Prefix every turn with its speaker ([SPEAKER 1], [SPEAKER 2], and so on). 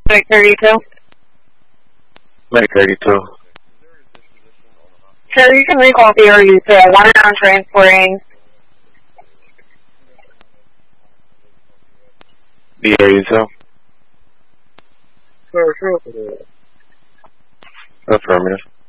[SPEAKER 1] Medic 32.
[SPEAKER 2] Medic 32.
[SPEAKER 1] Sir, you can recall the area to 1 round transporting.
[SPEAKER 2] The area so.
[SPEAKER 3] Sure.
[SPEAKER 2] Affirmative.